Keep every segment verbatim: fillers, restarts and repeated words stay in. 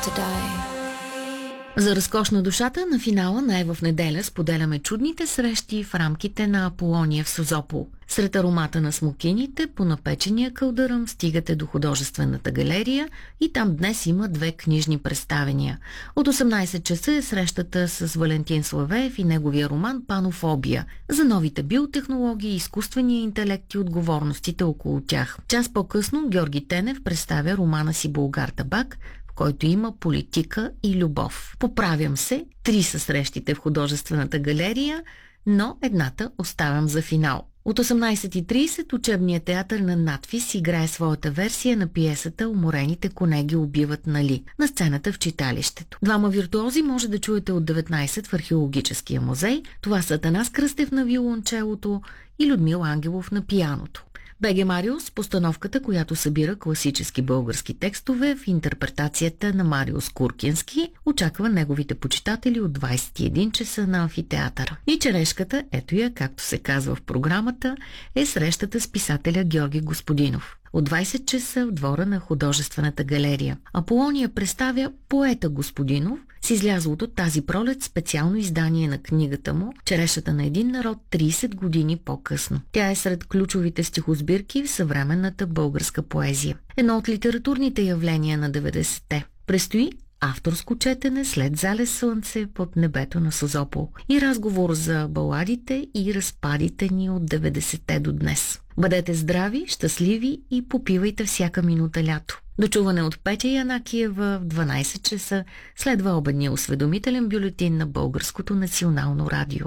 to die. За разкошна душата на финала на Ева в неделя споделяме чудните срещи в рамките на Аполония в Созопол. Сред аромата на смокините по напечения кълдъръм стигате до художествената галерия и там днес има две книжни представения. От осемнайсет часа е срещата с Валентин Славеев и неговия роман «Панофобия» за новите биотехнологии, изкуствения интелект и отговорностите около тях. Час по-късно Георги Тенев представя романа си «Булгар табак», който има политика и любов. Поправям се, три са срещите в художествената галерия, но едната оставям за финал. От осемнайсет и трийсет учебният театър на надфис играе своята версия на пиесата «Уморените конеги убиват Нали» на сцената в читалището. Двама виртуози може да чуете от деветнайсет в археологическия музей. Това са Атанас Кръстев на виолончелото и Людмил Ангелов на пианото. БГ Мариус, постановката, която събира класически български текстове в интерпретацията на Мариус Куркински, очаква неговите почитатели от двайсет и един часа на амфитеатъра. И черешката, ето я, както се казва в програмата, е срещата с писателя Георги Господинов. От двайсет часа в двора на художествената галерия. Аполония представя поета Господинов с излязлото тази пролет специално издание на книгата му «Черешата на един народ» трийсет години по-късно. Тя е сред ключовите стихосбирки в съвременната българска поезия. Едно от литературните явления на деветдесетте. Престои авторско четене след залез слънце под небето на Созопол и разговор за баладите и разпадите ни от деветдесетте до днес. Бъдете здрави, щастливи и попивайте всяка минута лято. Дочуване от Петя Янакиева в дванайсет часа следва обедния осведомителен бюлетин на Българското национално радио.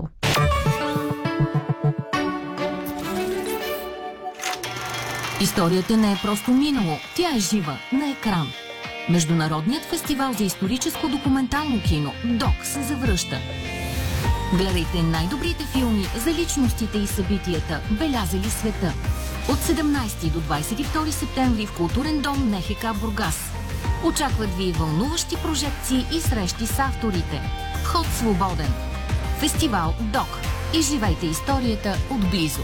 Историята не е просто минало, тя е жива на екран. Международният фестивал за историческо документално кино ДОК се завръща. Гледайте най-добрите филми за личностите и събитията, белязали света. От седемнайсети до двайсет и втори септември в Културен дом НХК Бургас. Очакват ви вълнуващи прожекции и срещи с авторите. Вход свободен. Фестивал ДОК. Изживайте историята отблизо.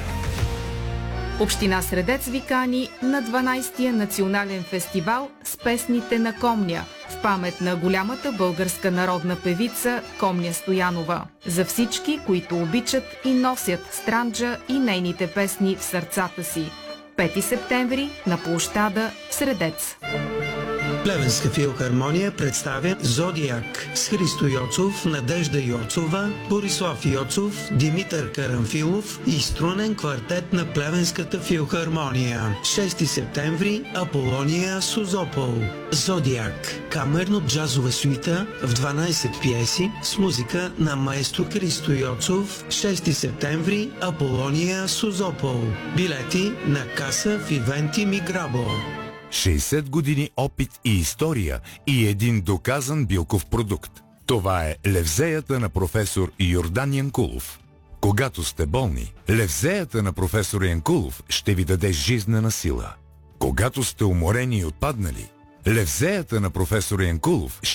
Община Средец ви кани на дванайсетия национален фестивал с песните на Комня в памет на голямата българска народна певица Комня Стоянова. За всички, които обичат и носят Странджа и нейните песни в сърцата си. пети септември на площада Средец. Плевенска филхармония представя Зодиак с Христо Йоцов, Надежда Йоцова, Борислав Йоцов, Димитър Карамфилов и струнен квартет на Плевенската филхармония. шести септември Аполония Созопол. Зодиак – камерно-джазова суита в дванайсет пиеси с музика на маестро Христо Йоцов. шести септември Аполония Созопол. Билети на каса в Ивенти Миграбо. шейсет години опит и история и един доказан билков продукт. Това е левзеята на професор Йордан Янкулов. Когато сте болни, левзеята на професор Янкулов ще ви даде жизнена сила. Когато сте уморени и отпаднали, левзеята на професор Янкулов ще